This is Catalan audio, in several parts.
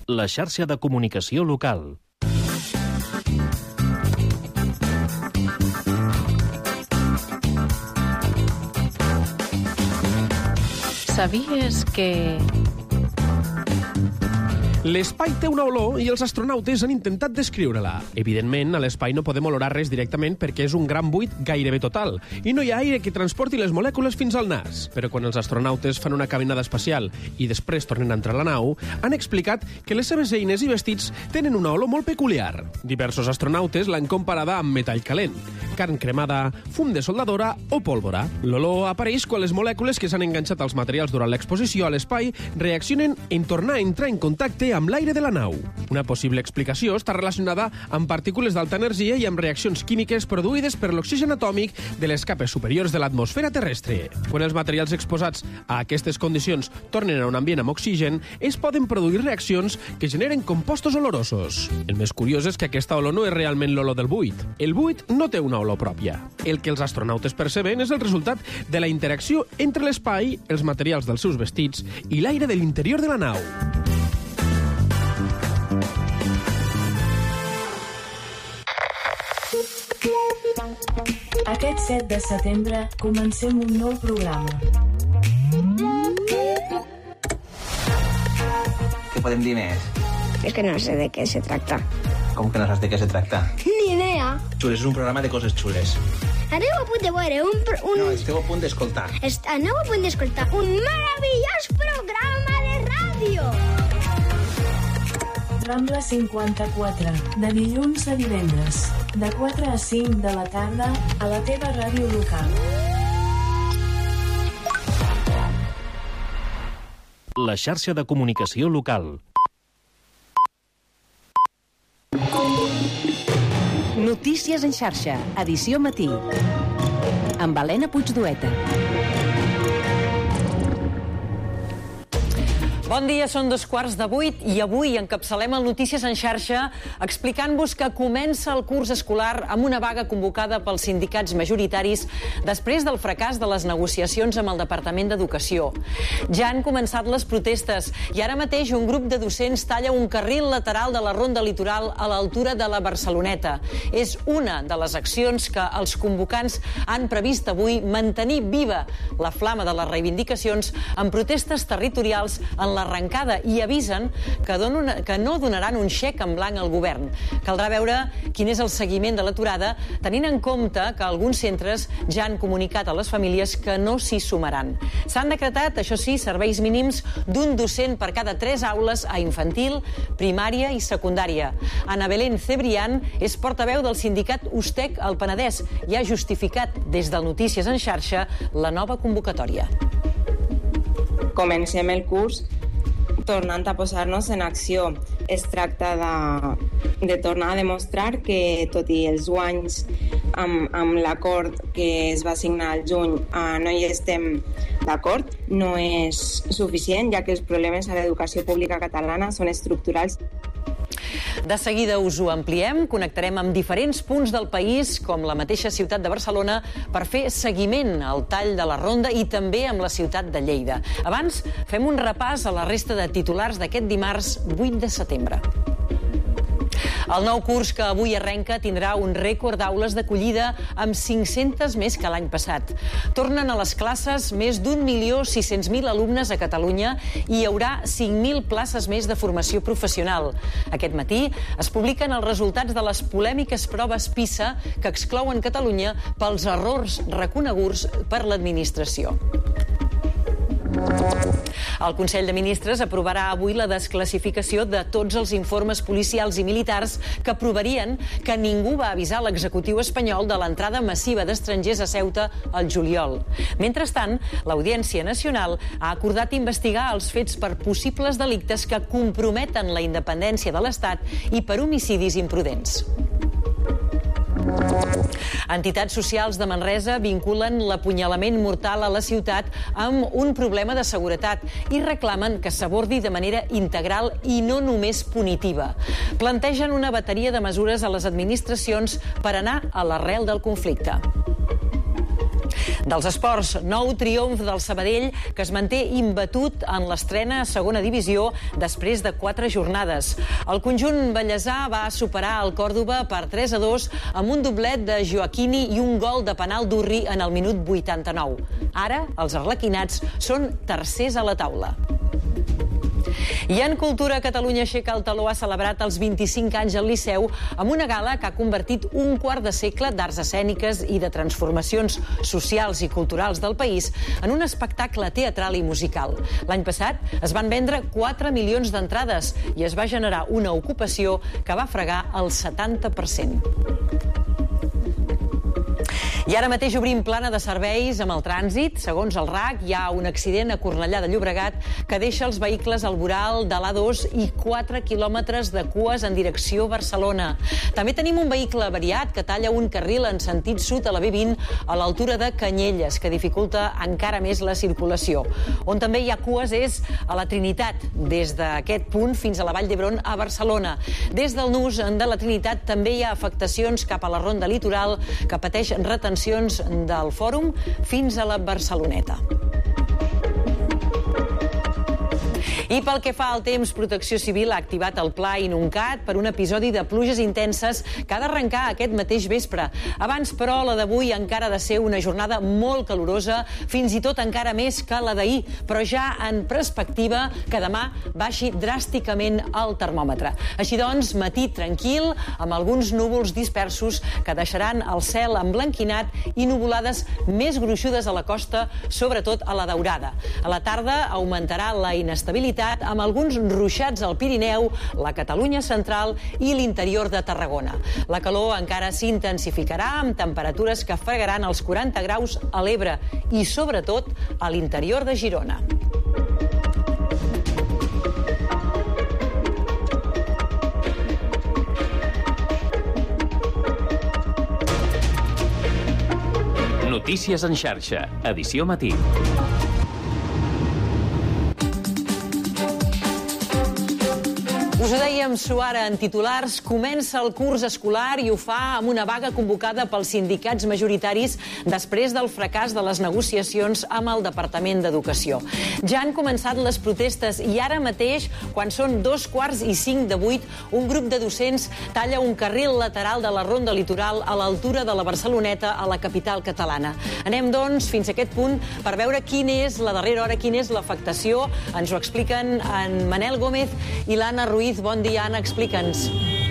La xarxa de comunicació local. Sabies que... L'espai té una olor i els astronautes han intentat descriure-la. Evidentment, a l'espai no podem olorar res directament perquè és un gran buit gairebé total i no hi ha aire que transporti les molècules fins al nas. Però quan els astronautes fan una caminada espacial i després tornen a entrar a la nau, han explicat que les seves eines i vestits tenen una olor molt peculiar. Diversos astronautes l'han comparada amb metall calent, carn cremada, fum de soldadora o pólvora. L'olor apareix quan les molècules que s'han enganxat als materials durant l'exposició a l'espai reaccionen en tornar a entrar en contacte amb l'aire de la nau. Una possible explicació està relacionada amb partícules d'alta energia i amb reaccions químiques produïdes per l'oxigen atòmic de les capes superiors de l'atmosfera terrestre. Quan els materials exposats a aquestes condicions tornen a un ambient amb oxigen, es poden produir reaccions que generen compostos olorosos. El més curiós és que aquesta olor no és realment l'olor del buit. El buit no té una olor pròpia. El que els astronautes perceben és el resultat de la interacció entre l'espai, els materials dels seus vestits i l'aire de l'interior de la nau. Aquest 7 de setembre comencem un nou programa. Què podem dir més? És que no sé de què se tracta. Com que no saps de què se tracta? Ni idea. Xules, és un programa de coses xules. Aneu a punt de veure No, esteu a punt d'escoltar. Aneu a punt d'escoltar un meravellós programa de ràdio. Rambla 54, de dilluns a divendres, de 4 a 5 de la tarda, a la teva ràdio local. La xarxa de comunicació local. Notícies en xarxa, edició matí. Amb Helena Puigdueta. Bon dia, són 7:15 i avui encapçalem el Notícies en xarxa explicant-vos que comença el curs escolar amb una vaga convocada pels sindicats majoritaris després del fracàs de les negociacions amb el Departament d'Educació. Ja han començat les protestes i ara mateix un grup de docents talla un carril lateral de la ronda litoral a l'altura de la Barceloneta. És una de les accions que els convocants han previst avui mantenir viva la flama de les reivindicacions en protestes territorials en l'arrencada i avisen que no donaran un xec en blanc al govern. Caldrà veure quin és el seguiment de l'aturada, tenint en compte que alguns centres ja han comunicat a les famílies que no s'hi sumaran. S'han decretat, això sí, serveis mínims d'un docent per cada 3 aules a infantil, primària i secundària. Ana Belén Cebrián és portaveu del sindicat USTEC al Penedès i ha justificat des del Notícies en xarxa la nova convocatòria. Comencem el curs tornant a posar-nos en acció. Es tracta de tornar a demostrar que, tot i els guanys amb l'acord que es va signar al juny, no hi estem d'acord, no és suficient, ja que els problemes a l'educació pública catalana són estructurals. De seguida us ho ampliem, connectarem amb diferents punts del país, com la mateixa ciutat de Barcelona, per fer seguiment al tall de la ronda i també amb la ciutat de Lleida. Abans, fem un repàs a la resta de titulars d'aquest dimarts 8 de setembre. El nou curs que avui arrenca tindrà un rècord d'aules d'acollida amb 500 més que l'any passat. Tornen a les classes més d'1.600.000 alumnes a Catalunya i hi haurà 5.000 places més de formació professional. Aquest matí es publiquen els resultats de les polèmiques proves PISA que exclouen Catalunya pels errors reconeguts per l'administració. El Consell de Ministres aprovarà avui la desclassificació de tots els informes policials i militars que provarien que ningú va avisar l'executiu espanyol de l'entrada massiva d'estrangers a Ceuta al juliol. Mentrestant, l'Audiència Nacional ha acordat investigar els fets per possibles delictes que comprometen la independència de l'Estat i per homicidis imprudents. Entitats socials de Manresa vinculen l'apunyalament mortal a la ciutat amb un problema de seguretat i reclamen que s'abordi de manera integral i no només punitiva. Plantegen una bateria de mesures a les administracions per anar a l'arrel del conflicte. Dels esports, nou triomf del Sabadell, que es manté imbatut en l'estrena a segona divisió després de 4 jornades. El conjunt bellesà va superar el Còrdova per 3-2 amb un doblet de Joaquini i un gol de penal d'Urri en el minut 89. Ara, els arlequinats són tercers a la taula. I en cultura, Catalunya Aixeca el Taló ha celebrat els 25 anys al Liceu amb una gala que ha convertit un quart de segle d'arts escèniques i de transformacions socials i culturals del país en un espectacle teatral i musical. L'any passat es van vendre 4 milions d'entrades i es va generar una ocupació que va fregar el 70%. I ara mateix obrim plana de serveis amb el trànsit. Segons el RAC, hi ha un accident a Cornellà de Llobregat que deixa els vehicles al voral de l'A2 i 4 quilòmetres de cues en direcció Barcelona. També tenim un vehicle avariat que talla un carril en sentit sud a la B20 a l'altura de Canyelles, que dificulta encara més la circulació. On també hi ha cues és a la Trinitat, des d'aquest punt fins a la Vall d'Hebron a Barcelona. Des del nus de la Trinitat també hi ha afectacions cap a la Ronda Litoral, que pateix retencions del Fòrum fins a la Barceloneta. I pel que fa al temps, Protecció Civil ha activat el Pla Inuncat per un episodi de pluges intenses que ha d'arrencar aquest mateix vespre. Abans, però, la d'avui encara ha de ser una jornada molt calorosa, fins i tot encara més que la d'ahir, però ja en perspectiva que demà baixi dràsticament el termòmetre. Així doncs, matí tranquil, amb alguns núvols dispersos que deixaran el cel emblanquinat i nuvolades més gruixudes a la costa, sobretot a la Daurada. A la tarda augmentarà la inestabilitat amb alguns ruixats al Pirineu, la Catalunya central i l'interior de Tarragona. La calor encara s'intensificarà amb temperatures que fregaran els 40 graus a l'Ebre i, sobretot, a l'interior de Girona. Notícies en xarxa, edició matí. Us ho dèiem suara en titulars, comença el curs escolar i ho fa amb una vaga convocada pels sindicats majoritaris després del fracàs de les negociacions amb el Departament d'Educació. Ja han començat les protestes i ara mateix, quan són 7:45, un grup de docents talla un carril lateral de la Ronda Litoral a l'altura de la Barceloneta, a la capital catalana. Anem, doncs, fins a aquest punt per veure quina és la darrera hora, quina és l'afectació. Ens ho expliquen en Manel Gómez i l'Anna Ruiz. Bon dia, Anna, explica'ns.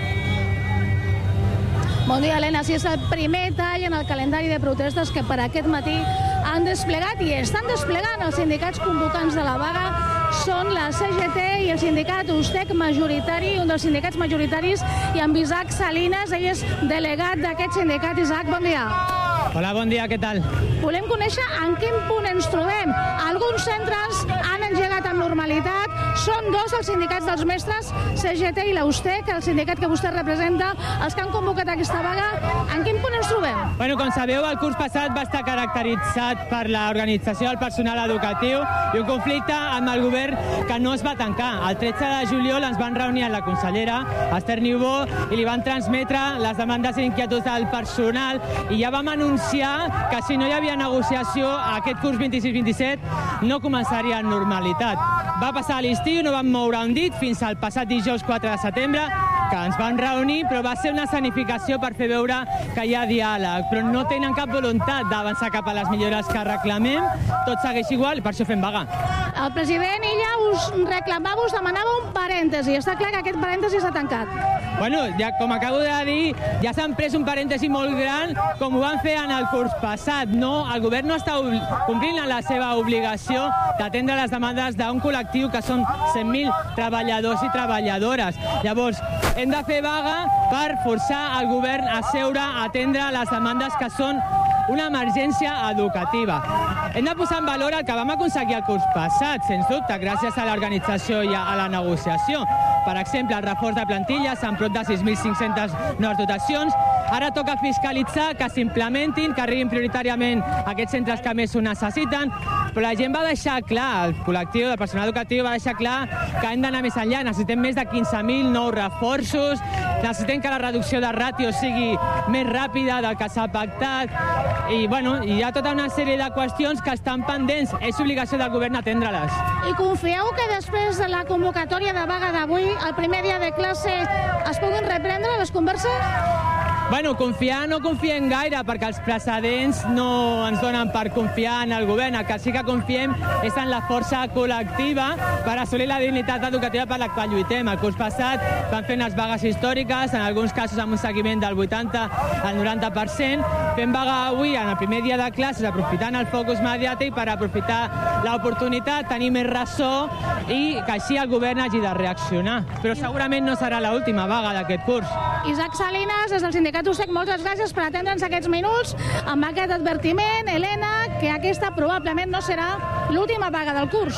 Bon dia, Helena. Sí, és el primer tall en el calendari de protestes que per aquest matí han desplegat i estan desplegant els sindicats convocants de la vaga. Són la CGT i el sindicat USTEC majoritari, un dels sindicats majoritaris, i amb Isaac Salinas, ell és delegat d'aquest sindicat. Isaac, bon dia. Hola, bon dia, què tal? Volem conèixer en quin punt ens trobem. Alguns centres han engegat amb normalitat. Són dos els sindicats dels mestres, CGT i la USTEC, el sindicat que vostè representa, els que han convocat aquesta vaga. En quin punt ens trobem? Bueno, com sabeu, el curs passat va estar caracteritzat per l'organització del personal educatiu i un conflicte amb el govern que no es va tancar. El 13 de juliol ens van reunir amb la consellera Esther Niubó i li van transmetre les demandes i inquietuds del personal i ja vam anunciar que si no hi havia negociació aquest curs 26-27 no començaria en normalitat. Va passar a l'estiu, no vam moure un dit fins al passat dijous 4 de setembre, que ens van reunir, però va ser una escenificació per fer veure que hi ha diàleg, però no tenen cap voluntat d'avançar cap a les millores que reclamem. Tot segueix igual i per això fem vaga. El president ella us reclamava, us demanava un parèntesi. Està clar que aquest parèntesi s'ha tancat. Bueno, ja, com acabo de dir, ja s'han pres un parèntesi molt gran, com ho van fer en el curs passat. No, el govern no està complint la seva obligació d'atendre les demandes d'un col·lectiu que són 100.000 treballadors i treballadores. Llavors, hem de fer vaga per forçar el govern a seure a atendre les demandes que són una emergència educativa. Hem de posar en valor el que vam aconseguir el curs passat, sens dubte, gràcies a l'organització i a la negociació. Per exemple, el reforç de plantilles amb prop de 6.500 noves dotacions Ara toca fiscalitzar que s'implementin, que arribin prioritàriament aquests centres que més ho necessiten, però la gent va deixar clar, el col·lectiu del personal educatiu va deixar clar que hem d'anar més enllà. Necessitem més de 15.000 nous reforços, necessitem que la reducció de ràtios sigui més ràpida del que s'ha pactat, i hi ha tota una sèrie de qüestions que estan pendents. És obligació del govern atendre-les. I confieu que després de la convocatòria de vaga d'avui, el primer dia de classe, es puguin reprendre les converses? Confiar no confiem gaire, perquè els precedents no ens donen per confiar en el govern. El que sí que confiem és en la força col·lectiva per assolir la dignitat educativa per la qual lluitem. El curs passat van fer unes vagues històriques, en alguns casos amb un seguiment del 80 al 90%. Fem vaga avui, en el primer dia de classes, aprofitant el focus mediàtic per aprofitar l'oportunitat, tenir més ressò i que així el govern hagi de reaccionar. Però segurament no serà l'última vaga d'aquest curs. Isaac Salinas, des del sindicat USEC, moltes gràcies per atendre'ns aquests minuts amb aquest advertiment. Helena, que aquesta probablement no serà l'última vaga del curs.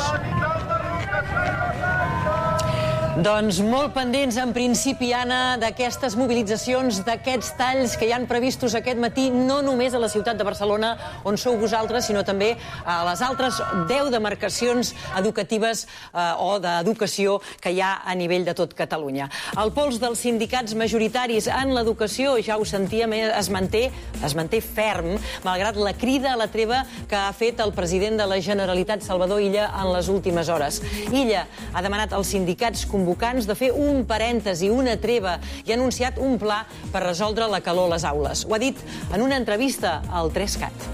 Doncs molt pendents, en principi, Anna, d'aquestes mobilitzacions, d'aquests talls que hi han previstos aquest matí, no només a la ciutat de Barcelona, on sou vosaltres, sinó també a les altres 10 demarcacions educatives o d'educació que hi ha a nivell de tot Catalunya. El pols dels sindicats majoritaris en l'educació, ja ho sentíem, es manté ferm, malgrat la crida a la treva que ha fet el president de la Generalitat, Salvador Illa, en les últimes hores. Illa ha demanat als sindicats convocants de fer un parèntesi, una treva, i ha anunciat un pla per resoldre la calor a les aules. Ho ha dit en una entrevista al 3CAT.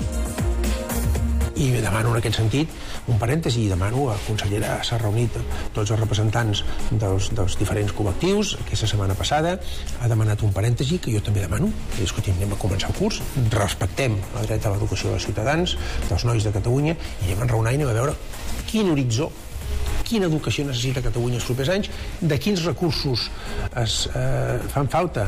I demano en aquest sentit un parèntesi, i demano a la consellera, s'ha reunit tots els representants dels diferents col·lectius aquesta setmana passada, ha demanat un parèntesi que jo també demano, que discutim, anem a començar el curs, respectem el dret a l'educació dels ciutadans, dels nois de Catalunya, i anem a enraonar i anem a veure quin horitzó, quina educació necessita Catalunya els propers anys, de quins recursos es fan falta.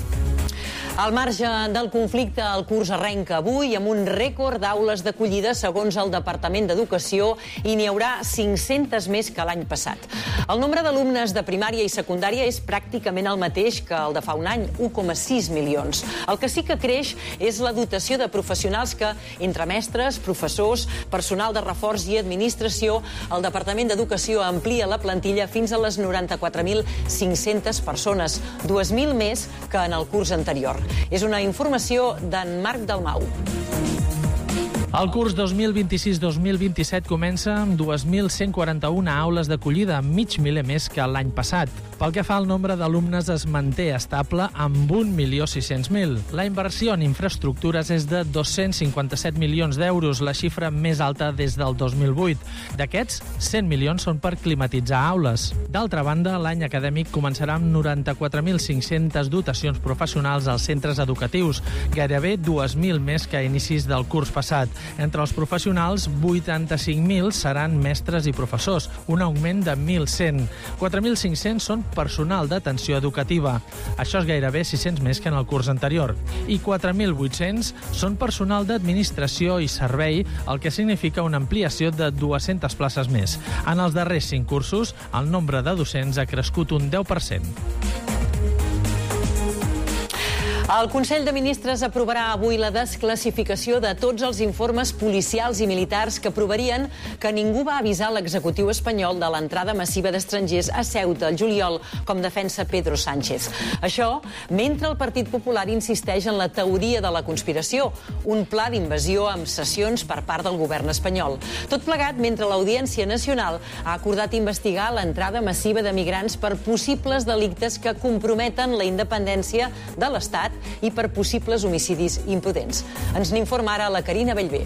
Al marge del conflicte, el curs arrenca avui amb un rècord d'aules d'acollida segons el Departament d'Educació, i n'hi haurà 500 més que l'any passat. El nombre d'alumnes de primària i secundària és pràcticament el mateix que el de fa un any, 1,6 milions. El que sí que creix és la dotació de professionals que, entre mestres, professors, personal de reforç i administració, el Departament d'Educació amplia la plantilla fins a les 94.500 persones, 2.000 més que en el curs anterior. És una informació d'en Marc Dalmau. El curs 2026-2027 comença amb 2.141 aules d'acollida, mig miler més que l'any passat. Pel que fa al nombre d'alumnes, es manté estable amb 1.600.000. La inversió en infraestructures és de 257 milions d'euros, la xifra més alta des del 2008. D'aquests, 100 milions són per climatitzar aules. D'altra banda, l'any acadèmic començarà amb 94.500 dotacions professionals als centres educatius, gairebé 2.000 més que a inicis del curs passat. Entre els professionals, 85.000 seran mestres i professors, un augment de 1.100. 4.500 són personal d'atenció educativa. Això és gairebé 600 més que en el curs anterior. I 4.800 són personal d'administració i servei, el que significa una ampliació de 200 places més. En els darrers 5 cursos, el nombre de docents ha crescut un 10%. El Consell de Ministres aprovarà avui la desclassificació de tots els informes policials i militars que provarien que ningú va avisar l'executiu espanyol de l'entrada massiva d'estrangers a Ceuta al juliol, com defensa Pedro Sánchez. Això mentre el Partit Popular insisteix en la teoria de la conspiració, un pla d'invasió amb cessions per part del govern espanyol. Tot plegat mentre l'Audiència Nacional ha acordat investigar l'entrada massiva de migrants per possibles delictes que comprometen la independència de l'Estat i per possibles homicidis imprudents. Ens n'informa ara la Carina Bellver.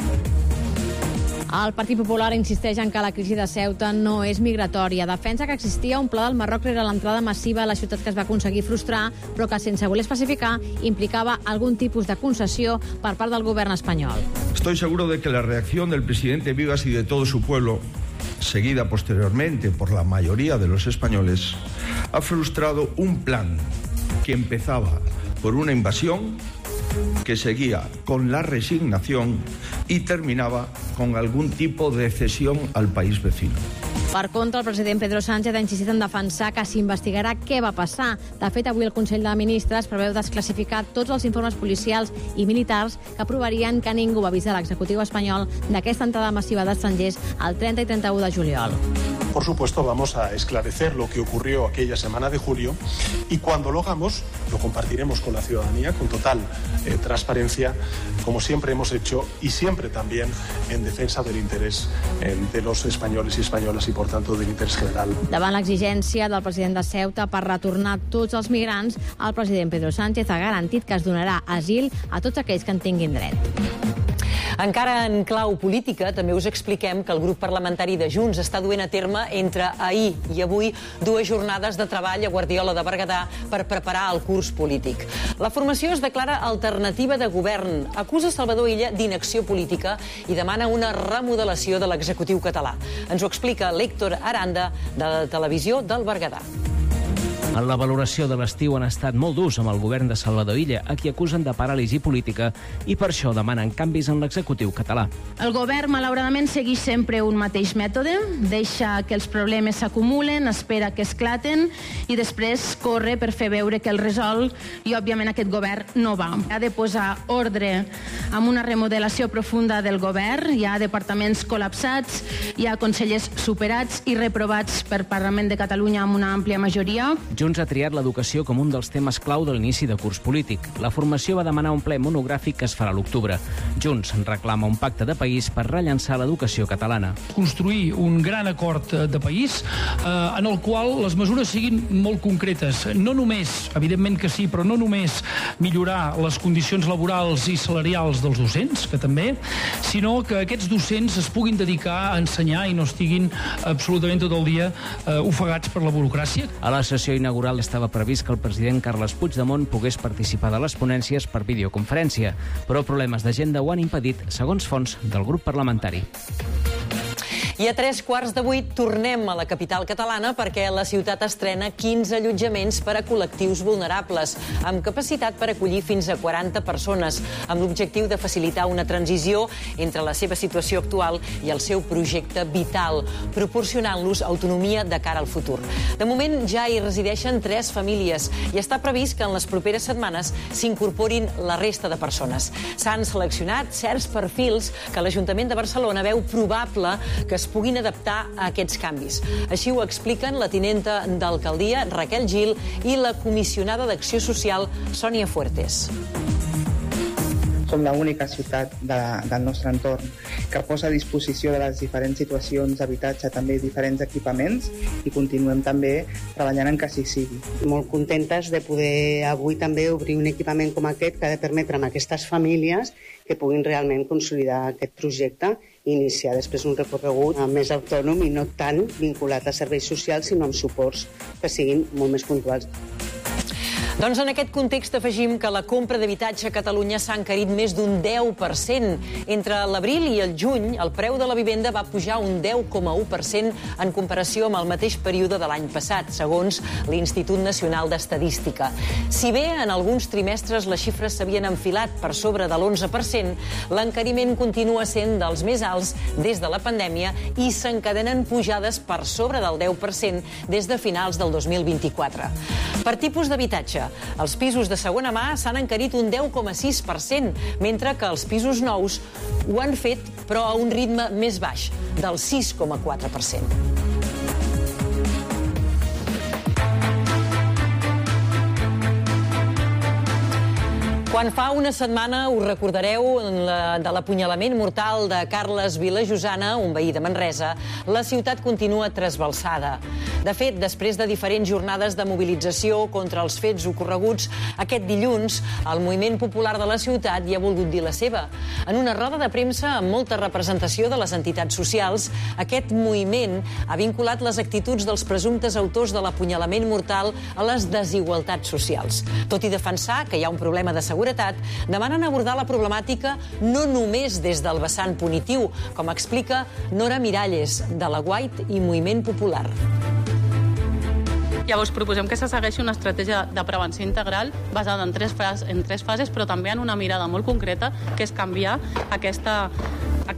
El Partit Popular insisteix en que la crisi de Ceuta no és migratòria. Defensa que existia un pla del Marroc rere l'entrada massiva a la ciutat que es va aconseguir frustrar, però que, sense voler especificar, implicava algun tipus de concessió per part del govern espanyol. Estoy seguro de que la reacción del presidente Vivas y de todo su pueblo, seguida posteriormente por la mayoría de los españoles, ha frustrado un plan que empezaba por una invasión, que seguía con la resignación y terminaba con algún tipo de cesión al país vecino. Per contra, el president Pedro Sánchez ha insistit en defensar que s'investigarà què va passar. De fet, avui el Consell de Ministres preveu desclassificar tots els informes policials i militars que provarien que ningú va avisar l'executiu espanyol d'aquesta entrada massiva d'estrangers el 30 i 31 de juliol. Por supuesto, vamos a esclarecer lo que ocurrió aquella semana de julio y cuando lo hagamos, lo compartiremos con la ciudadanía con total transparencia, como siempre hemos hecho y siempre también en defensa del interés de los españoles y españolas y, por tanto, del interés general. Davant l'exigència del president de Ceuta per retornar tots els migrants, el president Pedro Sánchez ha garantit que es donarà asil a tots aquells que en tinguin dret. Encara en clau política, també us expliquem que el grup parlamentari de Junts està duent a terme entre ahir i avui 2 jornades de treball a Guardiola de Berguedà per preparar el curs polític. La formació es declara alternativa de govern, acusa Salvador Illa d'inacció política i demana una remodelació de l'executiu català. Ens ho explica l'Héctor Aranda, de la televisió del Berguedà. En la valoració de l'estiu han estat molt durs amb el govern de Salvador Illa, a qui acusen de paràlisi política i per això demanen canvis en l'executiu català. El govern, malauradament, segueix sempre un mateix mètode, deixa que els problemes s'acumulen, espera que esclaten i després corre per fer veure que el resol i, òbviament, aquest govern no va. Ha de posar ordre amb una remodelació profunda del govern, hi ha departaments col·lapsats, hi ha consellers superats i reprovats per Parlament de Catalunya amb una àmplia majoria. Junts ha triat l'educació com un dels temes clau de l'inici de curs polític. La formació va demanar un ple monogràfic que es farà a l'octubre. Junts reclama un pacte de país per rellançar l'educació catalana. Construir un gran acord de país en el qual les mesures siguin molt concretes. No només, evidentment que sí, però no només millorar les condicions laborals i salarials dels docents, que també, sinó que aquests docents es puguin dedicar a ensenyar i no estiguin absolutament tot el dia ofegats per la burocràcia. A la sessió inaugural estava previst que el president Carles Puigdemont pogués participar de les ponències per videoconferència, però problemes d'agenda ho han impedit, segons fonts del grup parlamentari. I a 7:45 tornem a la capital catalana perquè la ciutat estrena 15 allotjaments per a col·lectius vulnerables, amb capacitat per acollir fins a 40 persones, amb l'objectiu de facilitar una transició entre la seva situació actual i el seu projecte vital, proporcionant-los autonomia de cara al futur. De moment ja hi resideixen 3 famílies i està previst que en les properes setmanes s'incorporin la resta de persones. S'han seleccionat certs perfils que l'Ajuntament de Barcelona veu probable que es puguin adaptar a aquests canvis. Així ho expliquen la tinenta d'alcaldia, Raquel Gil, i la comissionada d'Acció Social, Sònia Fuertes. Som l'única ciutat del nostre entorn que posa a disposició de les diferents situacions d'habitatge també diferents equipaments i continuem també treballant en que així sigui. Molt contentes de poder avui també obrir un equipament com aquest que ha de permetre a aquestes famílies que puguin realment consolidar aquest projecte i iniciar després un recorregut més autònom i no tan vinculat a serveis socials, sinó amb suports que siguin molt més puntuals. Doncs en aquest context afegim que la compra d'habitatge a Catalunya s'ha encarit més d'un 10%. Entre l'abril i el juny, el preu de la vivenda va pujar un 10,1% en comparació amb el mateix període de l'any passat, segons l'Institut Nacional d'Estadística. Si bé en alguns trimestres les xifres s'havien enfilat per sobre de l'11%, l'encariment continua sent dels més alts des de la pandèmia i s'encadenen pujades per sobre del 10% des de finals del 2024. Per tipus d'habitatge, els pisos de segona mà s'han encarit un 10,6%, mentre que els pisos nous ho han fet, però a un ritme més baix, del 6,4%. Quan fa una setmana, us recordareu de l'apunyalament mortal de Carles Vilajosana, un veí de Manresa, la ciutat continua trasbalsada. De fet, després de diferents jornades de mobilització contra els fets ocorreguts aquest dilluns, el moviment popular de la ciutat hi ha volgut dir la seva. En una roda de premsa amb molta representació de les entitats socials, aquest moviment ha vinculat les actituds dels presumptes autors de l'apunyalament mortal a les desigualtats socials. Tot i defensar que hi ha un problema de seguretat, demanen abordar la problemàtica no només des del vessant punitiu, com explica Nora Miralles, de la White i Moviment Popular. Llavors proposem que se segueixi una estratègia de prevenció integral basada en tres fases, però també en una mirada molt concreta, que és canviar aquest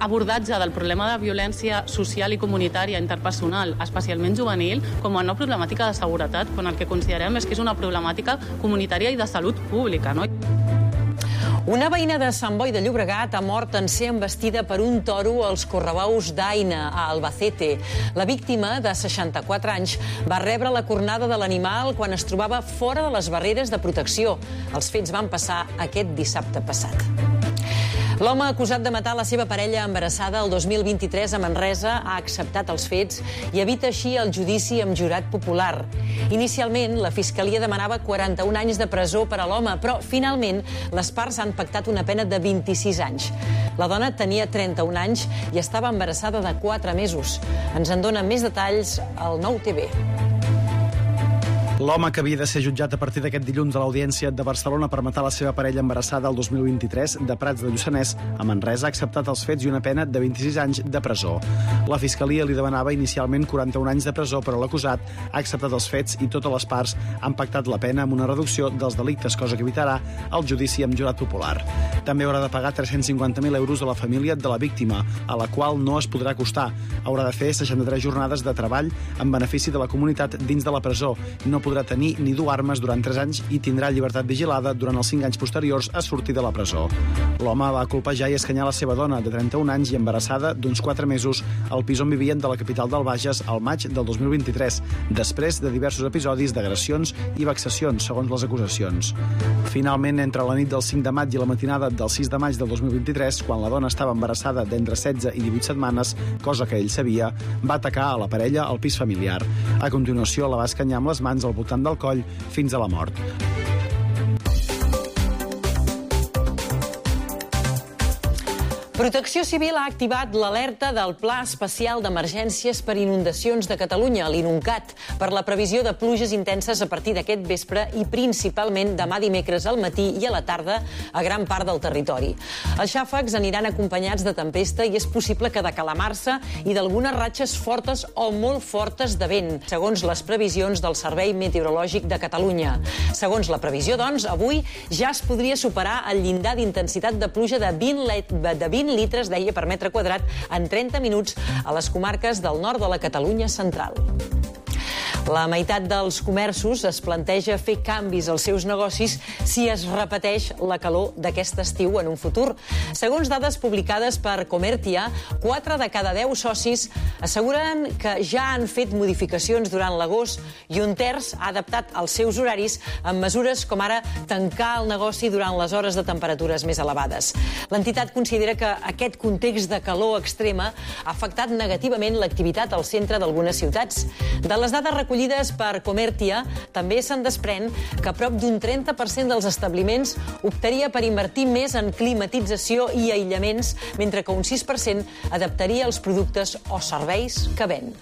abordatge del problema de violència social i comunitària interpersonal, especialment juvenil, com a una problemàtica de seguretat, quan el que considerem és que és una problemàtica comunitària i de salut pública, no? Una veïna de Sant Boi de Llobregat ha mort en ser embestida per un toro als correbous d'Aina, a Albacete. La víctima, de 64 anys, va rebre la cornada de l'animal quan es trobava fora de les barreres de protecció. Els fets van passar aquest dissabte passat. L'home acusat de matar la seva parella embarassada el 2023 a Manresa ha acceptat els fets i evita així el judici amb jurat popular. Inicialment, la Fiscalia demanava 41 anys de presó per a l'home, però finalment les parts han pactat una pena de 26 anys. La dona tenia 31 anys i estava embarassada de 4 mesos. Ens en dona més detalls al 9TV. L'home que havia de ser jutjat a partir d'aquest dilluns a l'Audiència de Barcelona per matar la seva parella embarassada el 2023 de Prats de Lluçanès a Manresa ha acceptat els fets i una pena de 26 anys de presó. La Fiscalia li demanava inicialment 41 anys de presó, però l'acusat ha acceptat els fets i totes les parts han pactat la pena amb una reducció dels delictes, cosa que evitarà el judici amb jurat popular. També haurà de pagar 350.000 euros a la família de la víctima, a la qual no es podrà acostar. Haurà de fer 63 jornades de treball en benefici de la comunitat dins de la presó. No podrà tenir ni dur armes durant 3 anys i tindrà llibertat vigilada durant els 5 anys posteriors a sortir de la presó. L'home va colpejar i escanyar la seva dona de 31 anys i embarassada d'uns 4 mesos al pis on vivien de la capital del Bages al maig del 2023, després de diversos episodis d'agressions i vexacions, segons les acusacions. Finalment, entre la nit del 5 de maig i la matinada del 6 de maig del 2023, quan la dona estava embarassada d'entre 16 i 18 setmanes, cosa que ell sabia, va atacar a la parella al pis familiar. A continuació, la va escanyar amb les mans al voltant del coll fins a la mort. Protecció Civil ha activat l'alerta del Pla Especial d'Emergències per Inundacions de Catalunya, l'INUNCAT, per la previsió de pluges intenses a partir d'aquest vespre i principalment demà dimecres al matí i a la tarda a gran part del territori. Els xàfecs aniran acompanyats de tempesta i és possible que de calamarsa i d'algunes ratxes fortes o molt fortes de vent, segons les previsions del Servei Meteorològic de Catalunya. Segons la previsió, doncs, avui ja es podria superar el llindar d'intensitat de pluja de 20 litres, deia, per metre quadrat en 30 minuts a les comarques del nord de la Catalunya central. La meitat dels comerços es planteja fer canvis als seus negocis si es repeteix la calor d'aquest estiu en un futur. Segons dades publicades per Comertia, 4 de cada 10 socis asseguren que ja han fet modificacions durant l'agost i un terç ha adaptat els seus horaris amb mesures com ara tancar el negoci durant les hores de temperatures més elevades. L'entitat considera que aquest context de calor extrema ha afectat negativament l'activitat al centre d'algunes ciutats. De les dades recollides per Comertia, també se'n desprèn que prop d'un 30% dels establiments optaria per invertir més en climatització i aïllaments, mentre que un 6% adaptaria els productes o serveis que ven.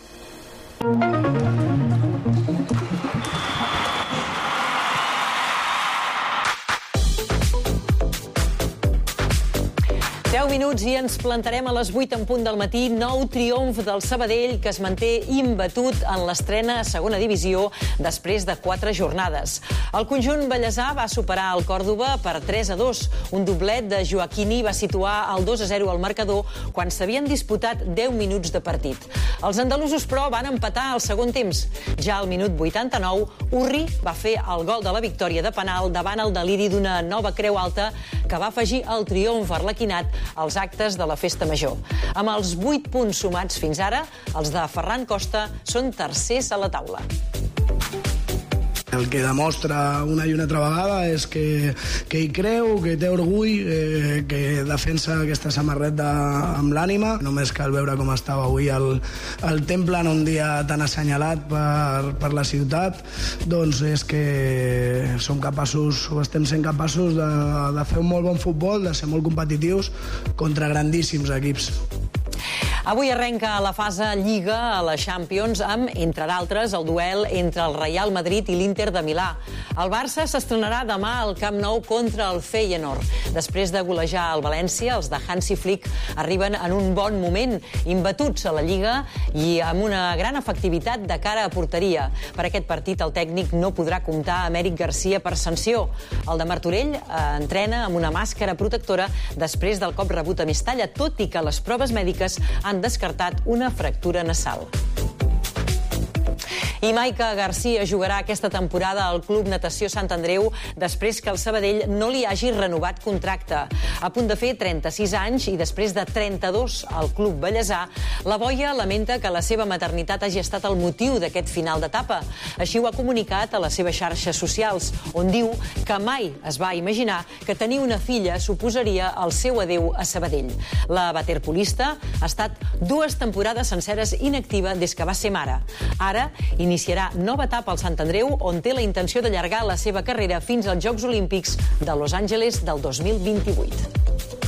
10 minuts i ens plantarem a les 8 en punt del matí. Nou triomf del Sabadell, que es manté imbatut en l'estrena a segona divisió després de 4 jornades. El conjunt ballesà va superar el Còrdova per 3-2. Un doblet de Joaquini va situar el 2-0 al marcador quan s'havien disputat 10 minuts de partit. Els andalusos, però, van empatar al segon temps. Ja al minut 89, Urri va fer el gol de la victòria de penal davant el deliri d'una nova creu alta que va afegir el triomf arlequinat als actes de la Festa Major. Amb els 8 punts sumats fins ara, els de Ferran Costa són tercers a la taula. El que demostra una i una altra vegada és que hi creu, que té orgull, que defensa aquesta samarreta amb l'ànima. Només cal veure com estava avui el temple en un dia tan assenyalat per la ciutat. Doncs és que som capaços, o estem sent capaços de fer un molt bon futbol, de ser molt competitius contra grandíssims equips. Avui arrenca la fase Lliga a la Champions amb, entre d'altres, el duel entre el Real Madrid i l'Inter de Milà. El Barça s'estrenarà demà al Camp Nou contra el Feyenoord. Després de golejar el València, els de Hansi Flick arriben en un bon moment, imbatuts a la Lliga i amb una gran efectivitat de cara a porteria. Per aquest partit el tècnic no podrà comptar amb Eric Garcia per sanció. El de Martorell entrena amb una màscara protectora després del cop rebut a Mestalla, tot i que les proves mèdiques han descartat una fractura nasal. I Maica Garcia jugarà aquesta temporada al Club Natació Sant Andreu després que el Sabadell no li hagi renovat contracte. A punt de fer 36 anys i després de 32 al Club Bellesà, la boia lamenta que la seva maternitat hagi estat el motiu d'aquest final d'etapa. Així ho ha comunicat a les seves xarxes socials, on diu que mai es va imaginar que tenir una filla suposaria el seu adeu a Sabadell. La waterpolista ha estat 2 temporades senceres inactiva des que va ser mare. Ara iniciarà nova etapa al Sant Andreu, on té la intenció d'allargar la seva carrera fins als Jocs Olímpics de Los Angeles del 2028.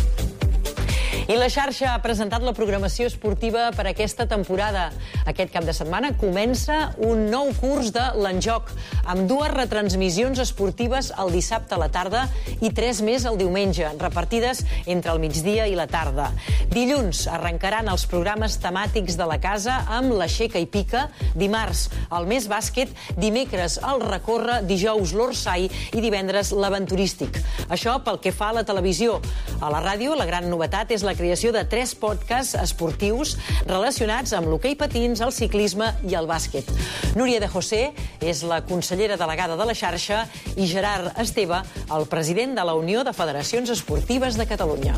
I la xarxa ha presentat la programació esportiva per aquesta temporada. Aquest cap de setmana comença un nou curs de l'Enjoc, amb 2 retransmissions esportives el dissabte a la tarda i 3 més el diumenge, repartides entre el migdia i la tarda. Dilluns arrencaran els programes temàtics de la casa amb l'Aixeca i Pica, dimarts el Més Bàsquet, dimecres el Recorre, dijous l'Orsai i divendres l'Aventurístic. Això pel que fa a la televisió. A la ràdio, la gran novetat és la creació de 3 podcasts esportius relacionats amb l'hoquei patins, el ciclisme i el bàsquet. Núria de José és la consellera delegada de la xarxa i Gerard Esteve, el president de la Unió de Federacions Esportives de Catalunya.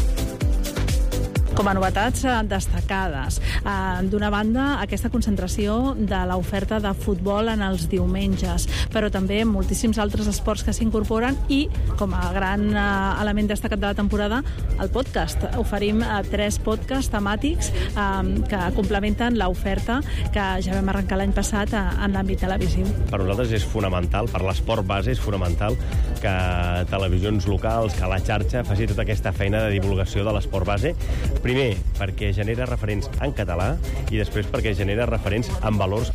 Com a novetats destacades, d'una banda, aquesta concentració de l'oferta de futbol en els diumenges, però també moltíssims altres esports que s'incorporen i, com a gran element destacat de la temporada, el podcast. Oferim 3 podcasts temàtics que complementen l'oferta que ja vam arrencar l'any passat en l'àmbit televisiu. Per nosaltres és fonamental, per l'esport base és fonamental que televisions locals, que la xarxa faci tota aquesta feina de divulgació de l'esport base. Primer, perquè genera referents en català i després perquè genera referents en valors.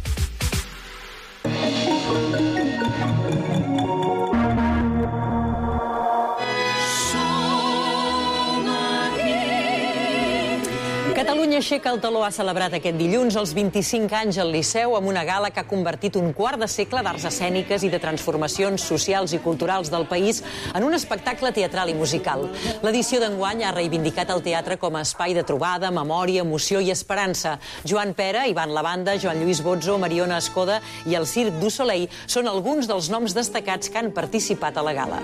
Catalunya Aixeca el Taló ha celebrat aquest dilluns els 25 anys al Liceu amb una gala que ha convertit un quart de segle d'arts escèniques i de transformacions socials i culturals del país en un espectacle teatral i musical. L'edició d'enguany ha reivindicat el teatre com a espai de trobada, memòria, emoció i esperança. Joan Pera, Ivan Lavanda, Joan Lluís Bozzo, Mariona Escoda i el Circ du Soleil són alguns dels noms destacats que han participat a la gala.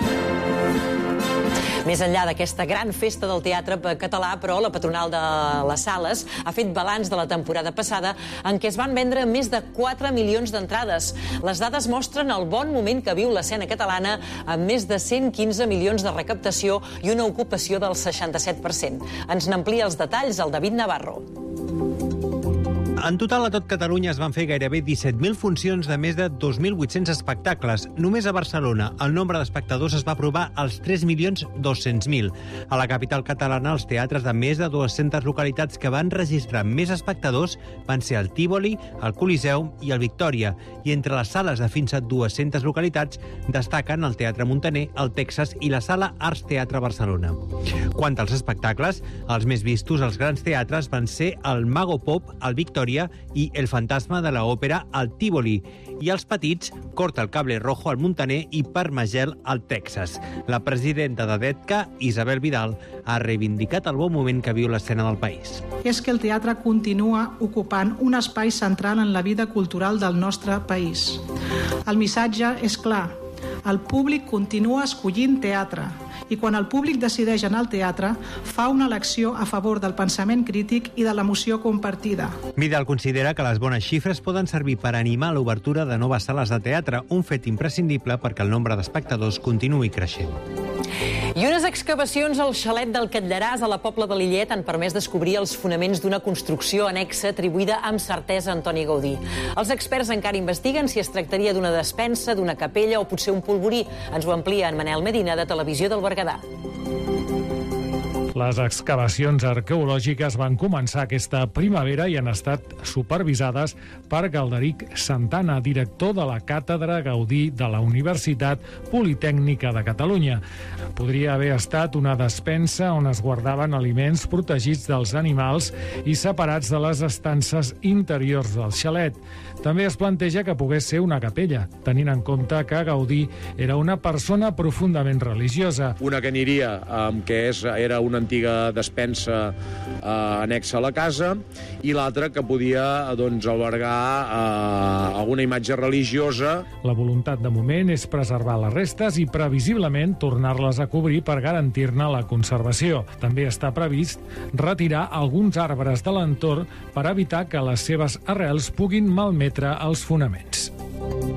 Més enllà d'aquesta gran festa del teatre català, però, la patronal de les sales ha fet balanç de la temporada passada en què es van vendre més de 4 milions d'entrades. Les dades mostren el bon moment que viu l'escena catalana amb més de 115 milions de recaptació i una ocupació del 67%. Ens n'amplia els detalls el David Navarro. En total, a tot Catalunya es van fer gairebé 17.000 funcions de més de 2.800 espectacles. Només a Barcelona el nombre d'espectadors es va aprovar als 3.200.000. A la capital catalana, els teatres de més de 200 localitats que van registrar més espectadors van ser el Tívoli, el Coliseum i el Victòria. I entre les sales de fins a 200 localitats destaquen el Teatre Muntaner, el Texas i la Sala Arts Teatre Barcelona. Quant als espectacles, els més vistos als grans teatres van ser el Mago Pop, el Victòria i El fantasma de l'òpera al Tívoli, i els petits, Corta el cable rojo al Muntaner i Parmagel al Texas. La presidenta de DETCA, Isabel Vidal, ha reivindicat el bon moment que viu l'escena del país. És que el teatre continua ocupant un espai central en la vida cultural del nostre país. El missatge és clar. El públic continua escollint teatre i quan el públic decideix anar al teatre fa una elecció a favor del pensament crític i de l'emoció compartida. Vidal considera que les bones xifres poden servir per animar l'obertura de noves sales de teatre, un fet imprescindible perquè el nombre d'espectadors continuï creixent. I unes excavacions al xalet del Catlllaràs, a la Pobla de Lillet, han permès descobrir els fonaments d'una construcció anexa atribuïda amb certesa a Antoni Gaudí. Els experts encara investiguen si es tractaria d'una despensa, d'una capella o potser un polvorí. Ens ho amplia en Manel Medina, de Televisió del Berguedà. Les excavacions arqueològiques van començar aquesta primavera i han estat supervisades per Galderic Santana, director de la Càtedra Gaudí de la Universitat Politècnica de Catalunya. Podria haver estat una despensa on es guardaven aliments protegits dels animals i separats de les estances interiors del xalet. També es planteja que pogués ser una capella, tenint en compte que Gaudí era una persona profundament religiosa. Una que aniria, que era una antiga despensa anexa a la casa, i l'altra que podia albergar alguna imatge religiosa. La voluntat de moment és preservar les restes i previsiblement tornar-les a cobrir per garantir-ne la conservació. També està previst retirar alguns arbres de l'entorn per evitar que les seves arrels puguin malmetre els fonaments.